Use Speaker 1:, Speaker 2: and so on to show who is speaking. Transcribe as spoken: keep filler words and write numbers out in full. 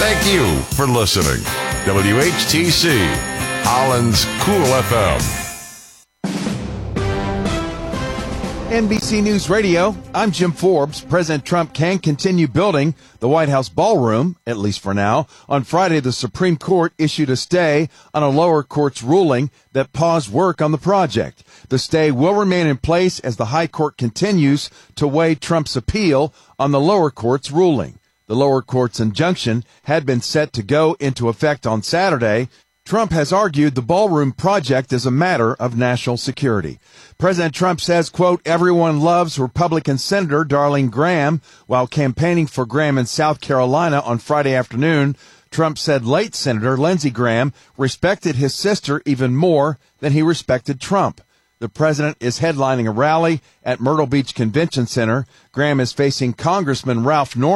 Speaker 1: Thank you for listening. W H T C, Holland's Cool F M.
Speaker 2: N B C News Radio, I'm Jim Forbes. President Trump can continue building the White House ballroom, at least for now. On Friday, the Supreme Court issued a stay on a lower court's ruling that paused work on the project. The stay will remain in place as the high court continues to weigh Trump's appeal on the lower court's ruling. The lower court's injunction had been set to go into effect on Saturday. Trump has argued the ballroom project is a matter of national security. President Trump says, quote, everyone loves Republican Senator Darlene Graham. While campaigning for Graham in South Carolina on Friday afternoon, Trump said late Senator Lindsey Graham respected his sister even more than he respected Trump. The president is headlining a rally at Myrtle Beach Convention Center. Graham is facing Congressman Ralph Norman.